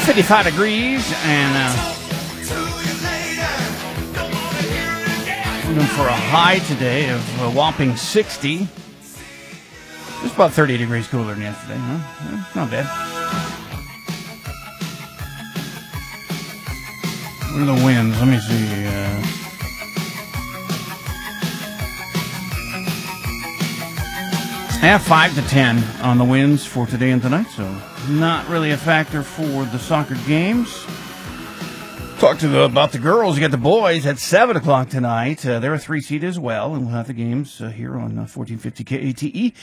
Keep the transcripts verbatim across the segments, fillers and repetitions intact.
fifty-five degrees, and uh, looking for a high today of a whopping sixty. Just about thirty degrees cooler than yesterday, huh? Not bad. What are the winds? Let me see. Uh, I have five to ten on the winds for today and tonight, so not really a factor for the soccer games. Talk to the, about the girls. You got the boys at seven o'clock tonight. Uh, they're a three seed as well, and we'll have the games uh, here on uh, fourteen fifty K A T E.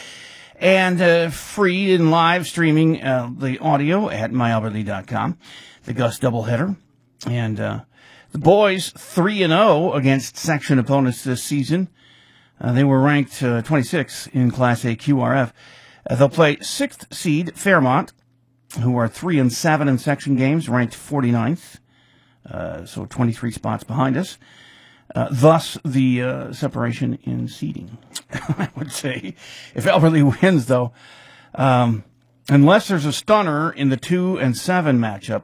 And uh, free and live streaming uh, the audio at my albert lee dot com. The Gus doubleheader. And uh, the boys three and oh against section opponents this season. Uh, they were ranked uh, twenty-sixth in Class A Q R F. Uh, they'll play sixth seed Fairmont, who are three and seven in section games, ranked forty-ninth. Uh, so twenty-three spots behind us. Uh, thus, the uh, separation in seeding, I would say. If Albert Lea wins, though, um, unless there's a stunner in the two and seven matchup,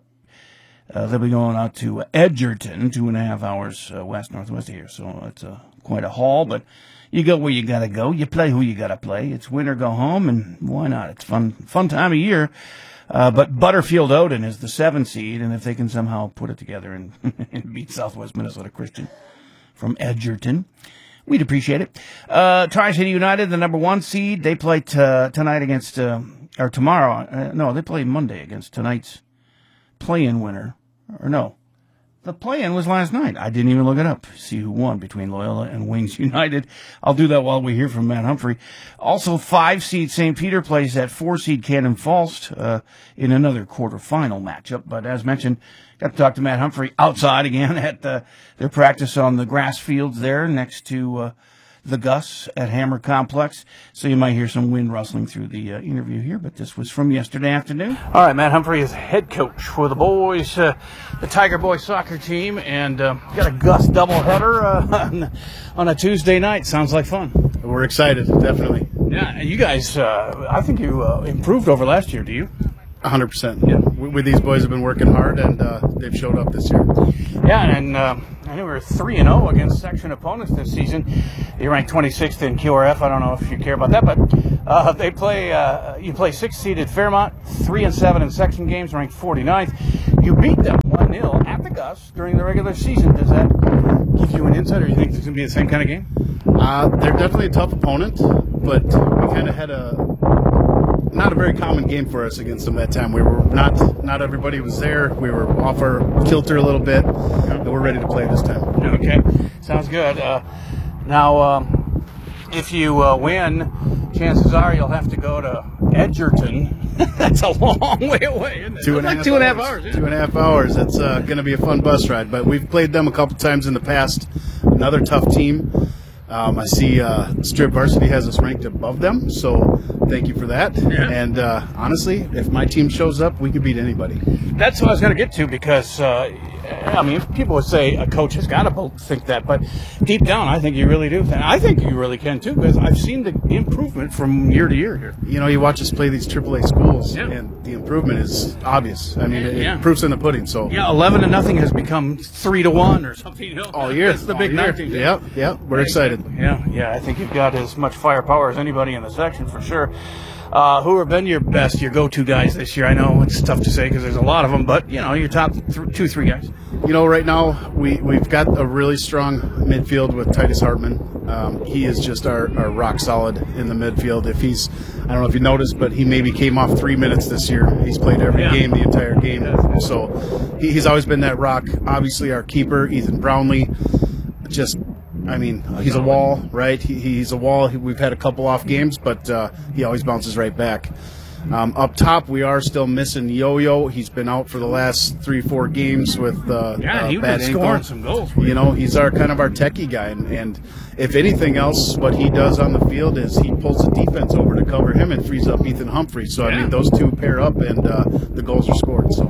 uh, they'll be going out to Edgerton, two and a half hours uh, west-northwest of here. So it's uh, quite a haul, but you go where you got to go. You play who you got to play. It's win or go home, and why not? It's fun, fun time of year. Uh, but Butterfield Odin is the seven seed, and if they can somehow put it together and, and beat Southwest Minnesota Christian from Edgerton, we'd appreciate it. Uh, Tri-City United, the number one seed, they play t- tonight against, uh, or tomorrow. Uh, no, they play Monday against tonight's play-in winner. Or no, the play-in was last night. I didn't even look it up. See who won between Loyola and Wings United. I'll do that while we hear from Matt Humphrey. Also, five seed Saint Peter plays that four seed Cannon Falls uh, in another quarterfinal matchup. But as mentioned, got to talk to Matt Humphrey outside again at the, their practice on the grass fields there next to uh, the Gus at Hammer Complex. So you might hear some wind rustling through the uh, interview here, but this was from yesterday afternoon. All right, Matt Humphrey is head coach for the boys, uh, the Tiger Boys soccer team, and uh, got a Gus doubleheader uh, on, on a Tuesday night. Sounds like fun. We're excited, definitely. Yeah, you guys, uh, I think you uh, improved over last year, do you? one hundred percent. Yeah. We, we, these boys have been working hard, and uh, they've showed up this year. Yeah, and uh, I know we were three and oh against section opponents this season. You're ranked twenty-sixth in Q R F. I don't know if you care about that, but uh, they play. Uh, you play six-seeded Fairmont, three and seven in section games, ranked forty-ninth. You beat them one nil at the Gus during the regular season. Does that give you an insight, or you think it's going to be the same kind of game? Uh, they're definitely a tough opponent, but we kind of had a not a very common game for us against them that time. We were not not everybody was there. We were off our kilter a little bit, and we're ready to play this time. Okay, sounds good. Uh, now, um, if you uh, win, chances are you'll have to go to Edgerton. That's a long way away, isn't it? Two and, like a, half two and a half hours. hours. Two and a half hours. It's uh, going to be a fun bus ride, but we've played them a couple times in the past. Another tough team. Um, I see uh, Strip Varsity has us ranked above them, so thank you for that. Yeah. And uh, honestly, if my team shows up, we could beat anybody. That's what I was going to get to because, uh, I mean, people would say a coach has got to think that, but deep down, I think you really do. And I think you really can, too, because I've seen the improvement from year to year here. You know, you watch us play these triple A schools, yeah. and the improvement is obvious. I mean, it, yeah. it proof's in the pudding. So yeah, eleven to nothing has become three to one or something. You know? All year. That's the big night. Yep, yep. We're excited. Yeah, yeah. I think you've got as much firepower as anybody in the section for sure. Uh, who have been your best, your go-to guys this year? I know it's tough to say because there's a lot of them, but, you know, your top th- two, three guys. You know, right now we, we've got a really strong midfield with Titus Hartman. Um, he is just our, our rock solid in the midfield. If he's, I don't know if you noticed, but he maybe came off three minutes this year. He's played every yeah. game, the entire game. Yeah. So he, he's always been that rock. Obviously, our keeper, Ethan Brownlee, just... I mean, he's a wall, right? He, he's a wall. We've had a couple off games, but uh, he always bounces right back. Um, up top, we are still missing Yo-Yo. He's been out for the last three, four games with uh, yeah, uh, he's bad been ankle. scoring some goals. You know, he's our kind of our techie guy, and, and if anything else, what he does on the field is he pulls the defense over to cover him and frees up Ethan Humphrey. So yeah. I mean, those two pair up, and uh, the goals are scored. So.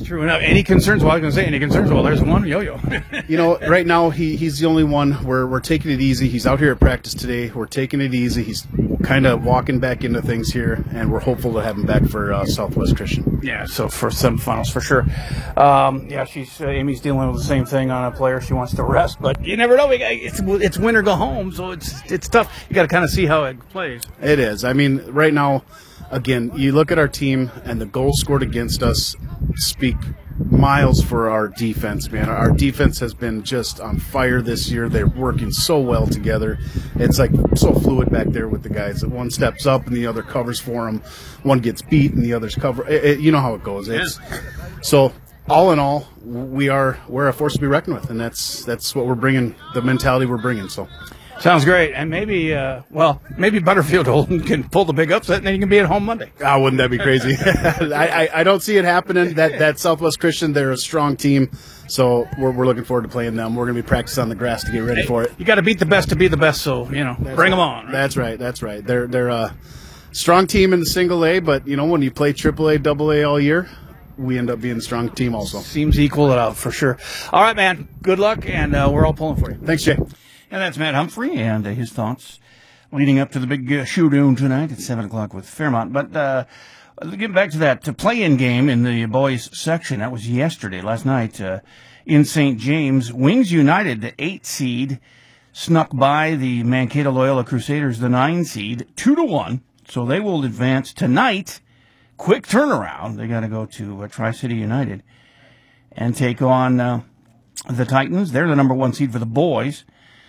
true enough. Any concerns? Well, I was going to say any concerns. Well, there's one yo-yo. You know, right now he, he's the only one. We're we're taking it easy. He's out here at practice today. We're taking it easy. He's kind of walking back into things here, and we're hopeful to have him back for uh, Southwest Christian. Yeah, so for semifinals for sure. Um, yeah, she's uh, Amy's dealing with the same thing on a player. She wants to rest, but you never know. It's it's win or go home, so it's it's tough. You got to kind of see how it plays. It is. I mean, right now, again, you look at our team and the goals scored against us speak miles for our defense, man. Our defense has been just on fire this year. They're working so well together. It's like so fluid back there with the guys. That one steps up and the other covers for them. One gets beat and the others cover. It, it, you know how it goes. It's, so all in all, we are we're a force to be reckoned with, and that's that's what we're bringing. The mentality we're bringing. So. Sounds great. And maybe, uh, well, maybe Butterfield Holden can pull the big upset and then you can be at home Monday. Oh, wouldn't that be crazy? I, I, I don't see it happening. That that Southwest Christian, they're a strong team, so we're, we're looking forward to playing them. We're going to be practicing on the grass to get ready hey, for it. You got to beat the best to be the best, so, you know, that's bring right. them on. Right? That's right. That's right. They're, they're a strong team in the single A, but, you know, when you play triple A, double A all year, we end up being a strong team also. Seems to equal it out for sure. All right, man. Good luck, and uh, we're all pulling for you. Thanks, Jay. And that's Matt Humphrey and uh, his thoughts leading up to the big uh, showdown tonight at seven o'clock with Fairmont. But uh, getting back to that to play-in game in the boys section, that was yesterday, last night, uh, in Saint James. Wings United, the eight seed, snuck by the Mankato Loyola Crusaders, the nine seed, two to one. So they will advance tonight. Quick turnaround. They got to go to uh, Tri-City United and take on uh, the Titans. They're the number one seed for the boys.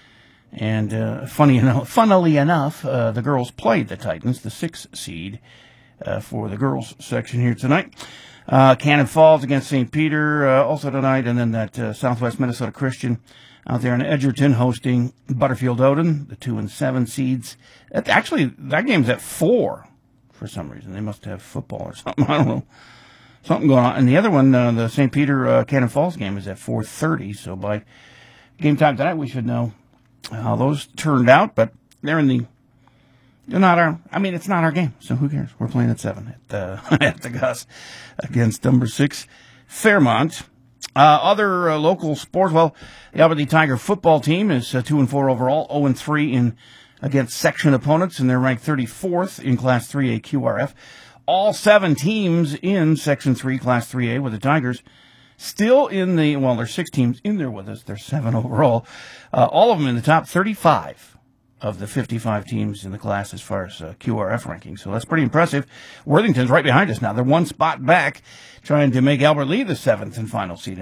And uh, funny enough, funnily enough, uh, the girls played the Titans, the six seed, uh, for the girls section here tonight. Uh, Cannon Falls against Saint Peter uh, also tonight, and then that uh, Southwest Minnesota Christian out there in Edgerton hosting Butterfield Odin, the two and seven seeds. That, actually, that game's at four for some reason. They must have football or something. I don't know. Something going on. And the other one, uh, the Saint Peter uh, Cannon Falls game is at four thirty. So by game time tonight, we should know how those turned out, but they're in the, they're not our, I mean, it's not our game, so who cares? We're playing at seven at, uh, at the Gus against number six, Fairmont. Uh, other uh, local sports, well, the Albany Tiger football team is uh, two and four overall, oh and three in against section opponents, and they're ranked thirty-fourth in Class three A Q R F. All seven teams in Section three, Class three A with the Tigers still in the, well, there's six teams in there with us. There's seven overall. Uh, all of them in the top thirty-five of the fifty-five teams in the class as far as uh, Q R F rankings. So that's pretty impressive. Worthington's right behind us now. They're one spot back, trying to make Albert Lee the seventh and final seed.